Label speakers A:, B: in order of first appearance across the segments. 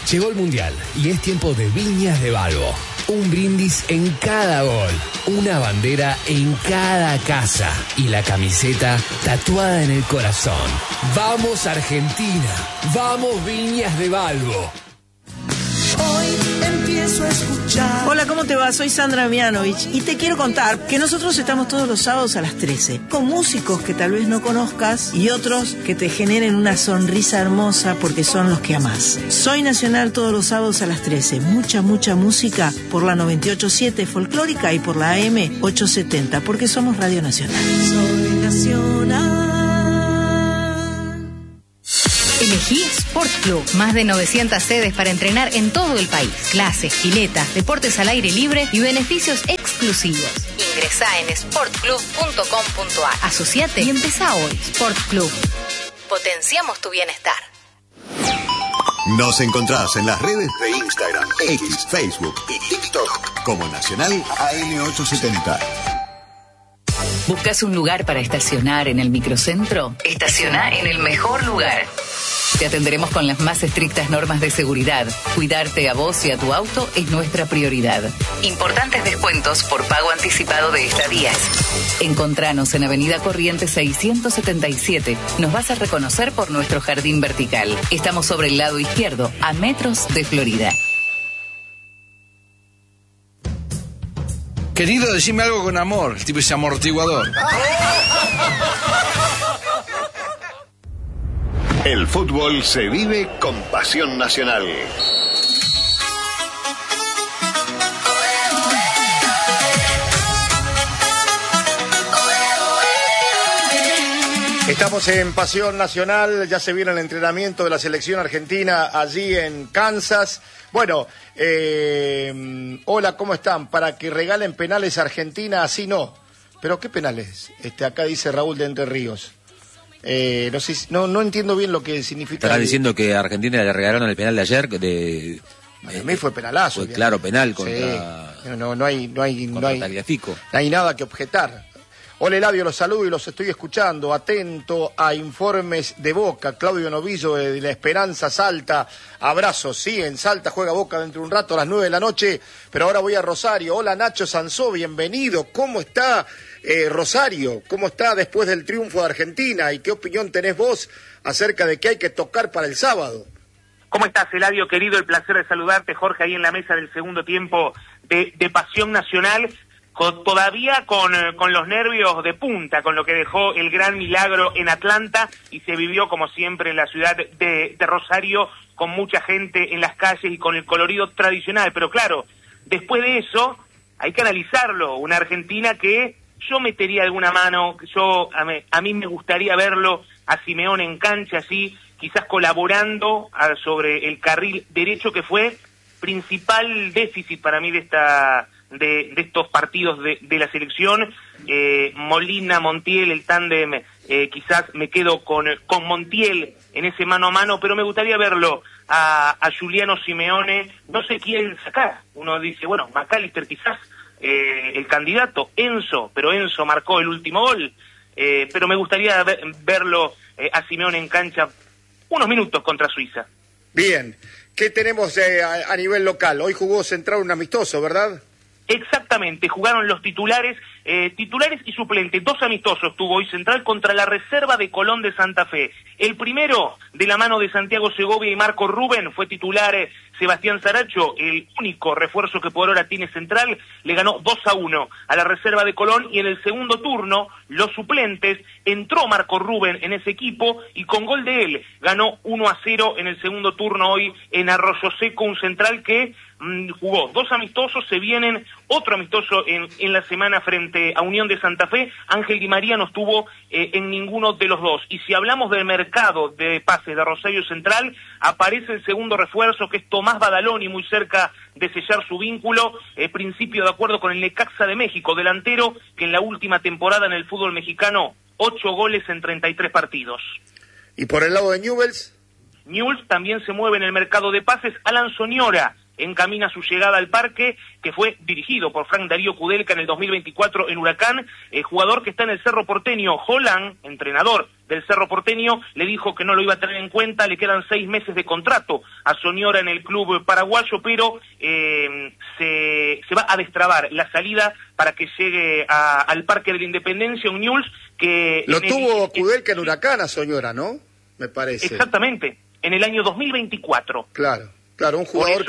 A: Llegó el Mundial y es tiempo de Viñas de Balbo. Un brindis en cada gol, una bandera en cada casa y la camiseta tatuada en el corazón. ¡Vamos Argentina! ¡Vamos Viñas de Balbo!
B: Hoy empiezo a escuchar.
C: Hola, ¿cómo te va? Soy Sandra Mianovich y te quiero contar que nosotros estamos todos los sábados a las 13 con músicos que tal vez no conozcas y otros que te generen una sonrisa hermosa porque son los que amás. Soy Nacional todos los sábados a las 13. Mucha música por la 98.7 folclórica y por la AM 870 porque somos Radio Nacional.
B: Soy Nacional.
D: Elegí Sport Club. Más de 900 sedes para entrenar en todo el país. Clases, piletas, deportes al aire libre y beneficios exclusivos. Ingresá en sportclub.com.ar. Asociate y empezá hoy. Sport Club. Potenciamos tu bienestar.
E: Nos encontrás en las redes de Instagram, X, Facebook y TikTok como Nacional AM870.
D: ¿Buscas un lugar para estacionar en el microcentro? Estaciona en el mejor lugar. Te atenderemos con las más estrictas normas de seguridad. Cuidarte a vos y a tu auto es nuestra prioridad. Importantes descuentos por pago anticipado de estadías. Encontranos en Avenida Corrientes 677. Nos vas a reconocer por nuestro jardín vertical. Estamos sobre el lado izquierdo, a metros de Florida.
F: Querido, decime algo con amor. El tipo es amortiguador.
E: El fútbol se vive con pasión nacional.
G: Estamos en Pasión Nacional, ya se viene el entrenamiento de la selección argentina allí en Kansas. Bueno, hola, ¿cómo están? Para que regalen penales a Argentina, así no. ¿Pero qué penales? Acá dice Raúl de Entre Ríos. No sé, no entiendo bien lo que significa.
H: Estás diciendo que a Argentina le regalaron el penal de ayer
G: a mí fue penalazo.
H: Fue claro, penal contra.
G: Sí. No hay
H: Tagliafico.
G: No hay nada que objetar. Hola Eladio, los saludo y los estoy escuchando, atento a informes de Boca. Claudio Novillo de La Esperanza, Salta, abrazos, sí, en Salta juega Boca dentro de un rato a las 9 de la noche, pero ahora voy a Rosario. Hola Nacho Sansó, bienvenido, ¿cómo está Rosario? ¿Cómo está después del triunfo de Argentina? ¿Y qué opinión tenés vos acerca de qué hay que tocar para el sábado?
I: ¿Cómo estás, Eladio, querido? El placer de saludarte, Jorge, ahí en la mesa del segundo tiempo de Pasión Nacional. Todavía con los nervios de punta, con lo que dejó el gran milagro en Atlanta y se vivió como siempre en la ciudad de Rosario con mucha gente en las calles y con el colorido tradicional. Pero claro, después de eso hay que analizarlo. Una Argentina que yo metería alguna mano, a mí me gustaría verlo a Simeone en cancha así, quizás colaborando sobre el carril derecho que fue principal déficit para mí de estos partidos de la selección. Molina, Montiel, el tándem, quizás me quedo con Montiel en ese mano a mano, pero me gustaría verlo a Giuliano Simeone. No sé quién sacar. Uno dice, bueno, McAllister quizás, el candidato, pero Enzo marcó el último gol, pero me gustaría verlo a Simeone en cancha unos minutos contra Suiza.
G: Bien, ¿qué tenemos a nivel local? Hoy jugó Central un amistoso, ¿verdad?
I: Exactamente, jugaron los titulares y suplentes. 2 amistosos tuvo hoy Central contra la reserva de Colón de Santa Fe. El primero, de la mano de Santiago Segovia y Marco Rubén, fue titular Sebastián Saracho, el único refuerzo que por ahora tiene Central, le ganó 2-1 a la reserva de Colón, y en el segundo turno, los suplentes, entró Marco Rubén en ese equipo y con gol de él ganó 1-0 en el segundo turno hoy en Arroyo Seco, un Central que jugó 2 amistosos, se vienen otro amistoso en la semana frente a Unión de Santa Fe. Ángel Di María no estuvo en ninguno de los dos. Y si hablamos del mercado de pases de Rosario Central, aparece el segundo refuerzo, que es Tomás Badaloni, muy cerca de sellar su vínculo, principio de acuerdo con el Necaxa de México, delantero que en la última temporada en el fútbol mexicano, 8 goles en 33 partidos.
G: ¿Y por el lado de Newell's?
I: Newell's también se mueve en el mercado de pases. Alan Soñora encamina su llegada al parque, que fue dirigido por Frank Darío Kudelka en el 2024 en Huracán, jugador que está en el Cerro Porteño. Holland, entrenador del Cerro Porteño, le dijo que no lo iba a tener en cuenta, le quedan 6 meses de contrato a Soñora en el club paraguayo, pero se va a destrabar la salida para que llegue al Parque de la Independencia, un Newell's que...
G: Lo tuvo Kudelka en Huracán a Soñora, ¿no? Me parece.
I: Exactamente, en el año 2024.
G: Claro, un jugador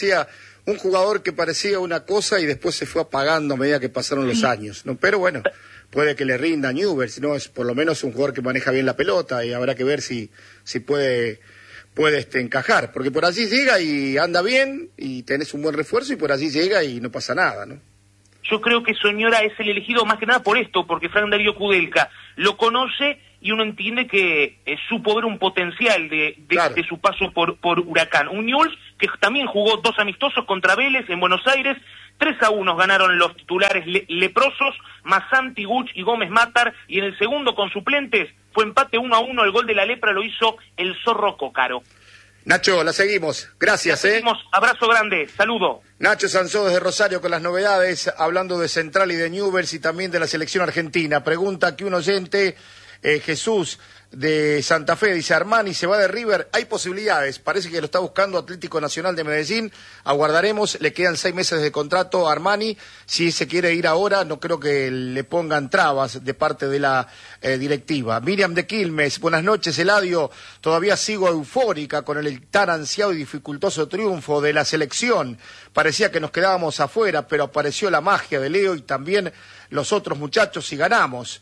G: que parecía una cosa y después se fue apagando a medida que pasaron los años, ¿no? Pero bueno, puede que le rinda a Newell's, ¿no? Es por lo menos un jugador que maneja bien la pelota y habrá que ver si puede encajar, porque por allí llega y anda bien y tenés un buen refuerzo y por allí llega y no pasa nada, ¿no?
I: Yo creo que Soñora es el elegido más que nada por esto, porque Frank Darío Kudelka lo conoce y uno entiende que supo ver un potencial de su paso por Huracán. Un Newell's que también jugó 2 amistosos contra Vélez en Buenos Aires, 3-1 ganaron los titulares leprosos, Masanti, Guch y Gómez Matar, y en el segundo con suplentes fue empate 1-1, el gol de la lepra lo hizo el Zorro Cócaro.
G: Nacho, la seguimos. Gracias,
I: Abrazo grande, saludo.
G: Nacho Sansó desde Rosario con las novedades, hablando de Central y de Newell's y también de la selección argentina. Pregunta que un oyente, Jesús de Santa Fe, dice: Armani se va de River, hay posibilidades, parece que lo está buscando Atlético Nacional de Medellín, aguardaremos, le quedan 6 meses de contrato a Armani, si se quiere ir ahora no creo que le pongan trabas de parte de la directiva. Miriam de Quilmes, buenas noches Eladio, todavía sigo eufórica con el tan ansiado y dificultoso triunfo de la selección, parecía que nos quedábamos afuera, pero apareció la magia de Leo y también los otros muchachos y ganamos.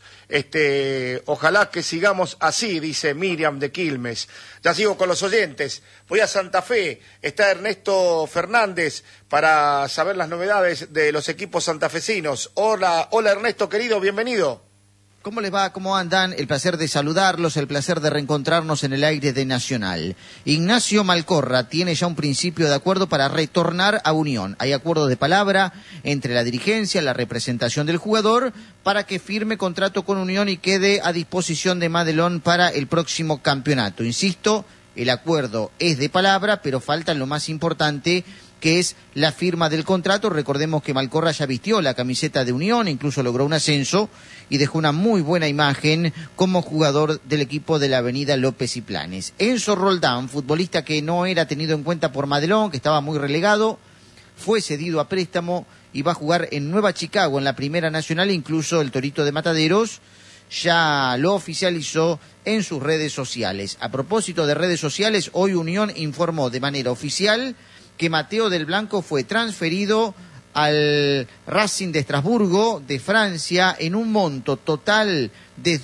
G: Ojalá que sigamos así, dice Miriam de Quilmes. Ya sigo con los oyentes. Voy a Santa Fe. Está Ernesto Fernández para saber las novedades de los equipos santafesinos. Hola Ernesto, querido, bienvenido.
J: ¿Cómo les va? ¿Cómo andan? El placer de saludarlos, el placer de reencontrarnos en el aire de Nacional. Ignacio Malcorra tiene ya un principio de acuerdo para retornar a Unión. Hay acuerdo de palabra entre la dirigencia, la representación del jugador, para que firme contrato con Unión y quede a disposición de Madelón para el próximo campeonato. Insisto, el acuerdo es de palabra, pero falta lo más importante, que es la firma del contrato. Recordemos que Malcorra ya vistió la camiseta de Unión, incluso logró un ascenso y dejó una muy buena imagen como jugador del equipo de la avenida López y Planes. Enzo Roldán, futbolista que no era tenido en cuenta por Madelón, que estaba muy relegado, fue cedido a préstamo y va a jugar en Nueva Chicago, en la Primera Nacional. Incluso el Torito de Mataderos ya lo oficializó en sus redes sociales. A propósito de redes sociales, hoy Unión informó de manera oficial que Mateo del Blanco fue transferido al Racing de Estrasburgo de Francia en un monto total de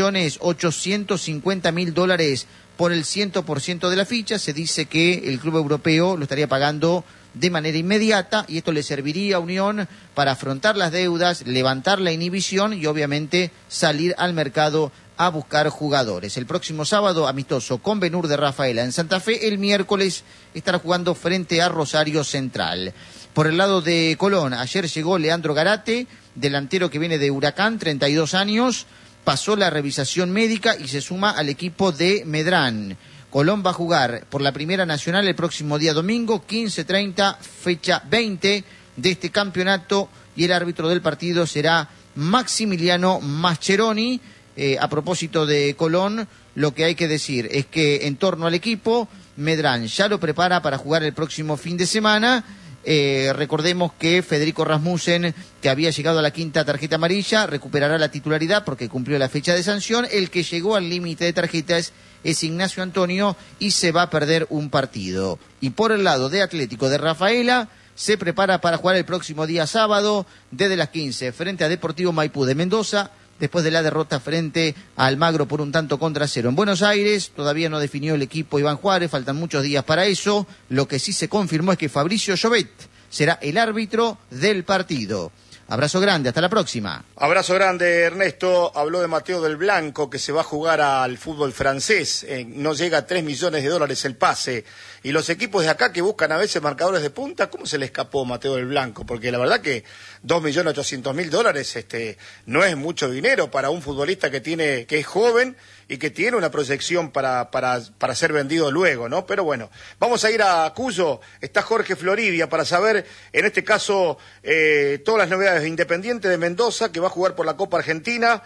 J: $2.850.000 por el 100% de la ficha. Se dice que el club europeo lo estaría pagando de manera inmediata y esto le serviría a Unión para afrontar las deudas, levantar la inhibición y obviamente salir al mercado a buscar jugadores. El próximo sábado, amistoso con Ben-Hur de Rafaela en Santa Fe. El miércoles estará jugando frente a Rosario Central. Por el lado de Colón, ayer llegó Leandro Garate, delantero que viene de Huracán, 32 años, pasó la revisación médica y se suma al equipo de Medrán. Colón va a jugar por la Primera Nacional el próximo día domingo, 15:30, fecha 20 de este campeonato, y el árbitro del partido será Maximiliano Mascheroni. A propósito de Colón, lo que hay que decir es que en torno al equipo, Medrán ya lo prepara para jugar el próximo fin de semana. Recordemos que Federico Rasmussen, que había llegado a la 5ª tarjeta amarilla, recuperará la titularidad porque cumplió la fecha de sanción. El que llegó al límite de tarjetas es Ignacio Antonio y se va a perder un partido. Y por el lado de Atlético de Rafaela, se prepara para jugar el próximo día sábado desde las 15 frente a Deportivo Maipú de Mendoza, después de la derrota frente a Almagro por 1-0. En Buenos Aires todavía no definió el equipo Iván Juárez, faltan muchos días para eso. Lo que sí se confirmó es que Fabricio Llobet será el árbitro del partido. Abrazo grande, hasta la próxima.
G: Abrazo grande, Ernesto. Habló de Mateo del Blanco, que se va a jugar al fútbol francés. No llega a $3 millones el pase. Y los equipos de acá que buscan a veces marcadores de punta, ¿cómo se le escapó Mateo del Blanco? Porque la verdad que $2.800.000 no es mucho dinero para un futbolista que es joven y que tiene una proyección para ser vendido luego, ¿no? Pero bueno, vamos a ir a Cuyo, está Jorge Floribia para saber, en este caso, todas las novedades de Independiente de Mendoza, que va a jugar por la Copa Argentina,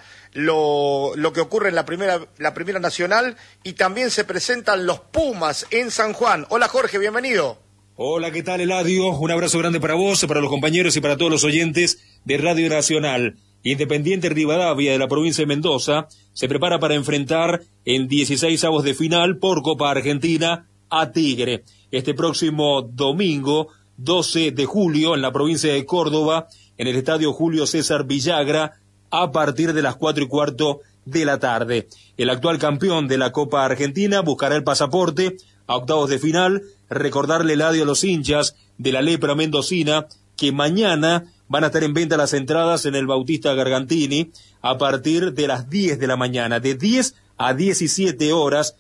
G: lo que ocurre en la primera nacional, y también se presentan los Pumas en San Juan. Hola Jorge, bienvenido.
K: Hola, ¿qué tal, Eladio? Un abrazo grande para vos, para los compañeros y para todos los oyentes de Radio Nacional. Independiente Rivadavia de la provincia de Mendoza se prepara para enfrentar en 16avos de final por Copa Argentina a Tigre. Este próximo domingo, 12 de julio, en la provincia de Córdoba, en el estadio Julio César Villagra, a partir de las 4:15 de la tarde. El actual campeón de la Copa Argentina buscará el pasaporte a octavos de final. Recordarle, Eladio, a los hinchas de la Lepra Mendocina que mañana van a estar en venta las entradas en el Bautista Gargantini a partir de las 10 de la mañana, de 10 a 17 horas,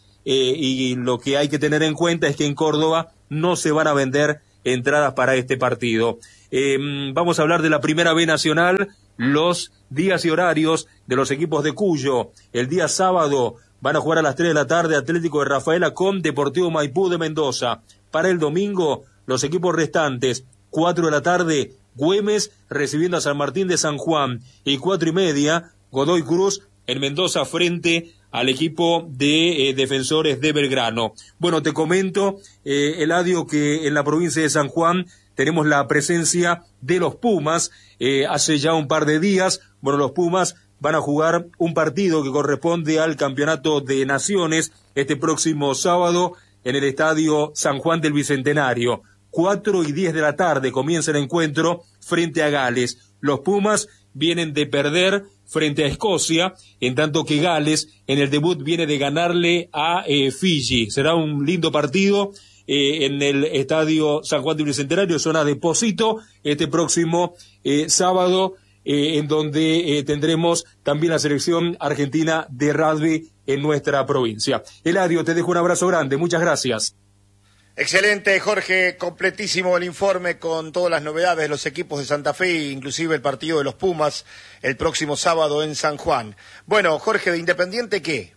K: y lo que hay que tener en cuenta es que en Córdoba no se van a vender entradas para este partido. Vamos a hablar de la Primera B Nacional, los días y horarios de los equipos de Cuyo. El día sábado van a jugar a las 3 de la tarde Atlético de Rafaela con Deportivo Maipú de Mendoza. Para el domingo, los equipos restantes, 4 de la tarde, Güemes recibiendo a San Martín de San Juan, y 4:30, Godoy Cruz en Mendoza frente al equipo de Defensores de Belgrano. Bueno, te comento, Eladio, que en la provincia de San Juan tenemos la presencia de los Pumas. Hace ya un par de días, bueno, los Pumas van a jugar un partido que corresponde al Campeonato de Naciones este próximo sábado en el Estadio San Juan del Bicentenario. 4:10 de la tarde comienza el encuentro frente a Gales. Los Pumas vienen de perder frente a Escocia, en tanto que Gales en el debut viene de ganarle a Fiji. Será un lindo partido en el Estadio San Juan del Bicentenario, zona de Pocito, este próximo sábado, en donde tendremos también la selección argentina de rugby en nuestra provincia. Eladio, te dejo un abrazo grande, muchas gracias.
G: Excelente, Jorge, completísimo el informe con todas las novedades de los equipos de Santa Fe, inclusive el partido de los Pumas el próximo sábado en San Juan. Bueno, Jorge, de Independiente, ¿qué?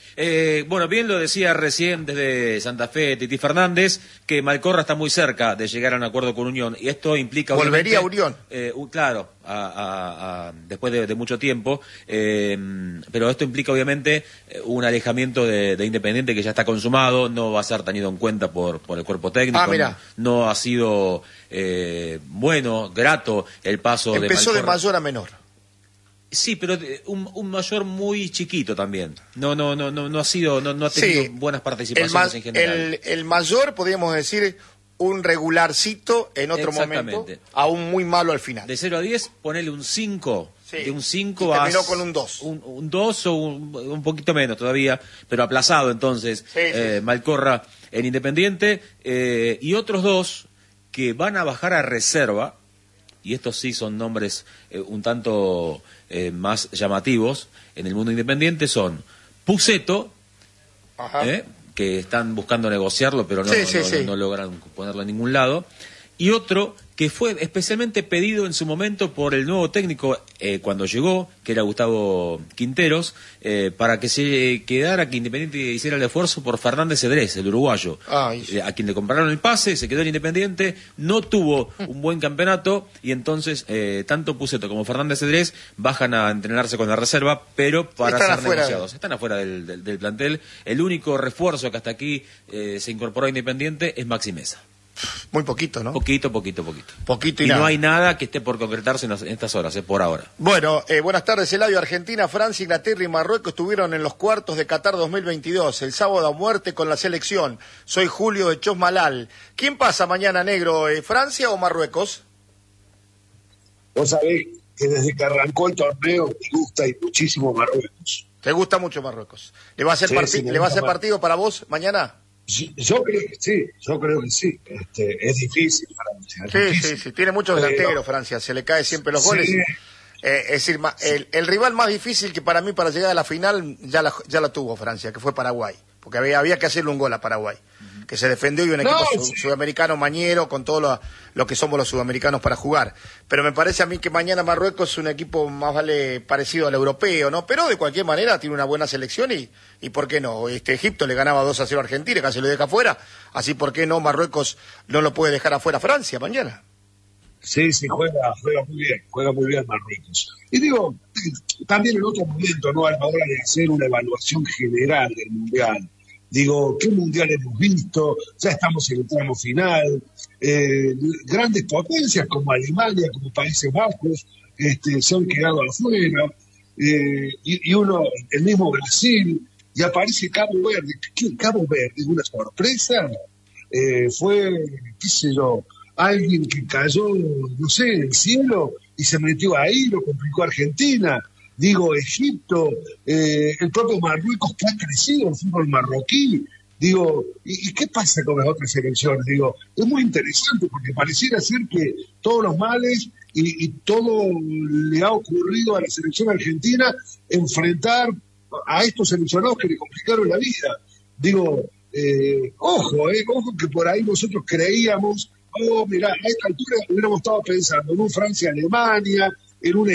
H: Bueno, bien lo decía recién desde Santa Fe Titi Fernández, que Malcorra está muy cerca de llegar a un acuerdo con Unión, y esto implica...
G: ¿Volvería a Unión?
H: Claro, después de mucho tiempo, pero esto implica obviamente un alejamiento de Independiente que ya está consumado, no va a ser tenido en cuenta por el cuerpo técnico. No ha sido bueno, grato el paso de Malcorra.
G: Empezó de mayor a menor.
H: Sí, pero un mayor muy chiquito también. No ha sido, no ha tenido buenas participaciones en general.
G: El mayor, podríamos decir, un regularcito en otro momento, a un muy malo al final.
H: De 0 a 10, ponele un 5.
G: Sí.
H: De un 5 a...
G: terminó con un 2.
H: Un 2 o un poquito menos todavía, pero aplazado entonces. Malcorra en Independiente. Y otros dos que van a bajar a reserva, y estos sí son nombres un tanto más llamativos en el mundo independiente, son Puceto, que están buscando negociarlo, pero no logran ponerlo en ningún lado, y otro que fue especialmente pedido en su momento por el nuevo técnico cuando llegó, que era Gustavo Quinteros, para que se quedara, que Independiente hiciera el esfuerzo por Fernández Cedrés, el uruguayo, a quien le compraron el pase, se quedó en Independiente, no tuvo un buen campeonato, y entonces tanto Puceto como Fernández Cedrés bajan a entrenarse con la reserva, pero para ser negociados. Están afuera del plantel. El único refuerzo que hasta aquí se incorporó a Independiente es Maxi Mesa.
G: Muy poquito, ¿no?
H: Poquito y
G: nada.
H: No hay nada que esté por concretarse en estas horas, por ahora.
G: Bueno, buenas tardes, Eladio. Argentina, Francia, Inglaterra y Marruecos estuvieron en los cuartos de Qatar 2022. El sábado a muerte con la selección. Soy Julio de Chosmalal. ¿Quién pasa mañana, negro? ¿Francia o Marruecos?
L: Vos sabés que desde que arrancó el torneo me gusta y muchísimo Marruecos.
G: ¿Te gusta mucho Marruecos? ¿Le va a hacer, ¿le va a hacer partido para vos mañana?
L: Yo creo que sí. Es difícil Francia.
G: Sí. Tiene muchos delanteros Francia, se le cae siempre los goles. Es decir, el rival más difícil que para mí para llegar a la final ya la tuvo Francia, que fue Paraguay, porque había que hacerle un gol a Paraguay. que se defendió y un equipo sudamericano mañero con todo lo que somos los sudamericanos para jugar. Pero me parece a mí que mañana Marruecos es un equipo más vale parecido al europeo, ¿no? Pero de cualquier manera tiene una buena selección y ¿por qué no? Egipto le ganaba 2-0 a Argentina, casi lo deja afuera, así ¿por qué no Marruecos no lo puede dejar afuera a Francia mañana?
L: Sí, juega muy bien Marruecos. Y digo, también en otro momento, ¿no? A la hora de hacer una evaluación general del Mundial. Digo, ¿qué Mundial hemos visto? Ya estamos en el tramo final. Grandes potencias como Alemania, como Países Bajos, se han quedado afuera. Y uno, el mismo Brasil, y aparece Cabo Verde. ¿Qué Cabo Verde? ¿Es una sorpresa? Fue, qué sé yo, alguien que cayó, no sé, del cielo y se metió ahí, lo complicó Argentina. Digo, Egipto, el propio Marruecos, que ha crecido el fútbol marroquí. Digo, ¿y qué pasa con las otras selecciones? Digo, es muy interesante porque pareciera ser que todos los males y todo le ha ocurrido a la selección argentina enfrentar a estos seleccionados que le complicaron la vida. Digo, ojo que por ahí nosotros creíamos, mirá, a esta altura hubiéramos estado pensando en un Francia-Alemania, en un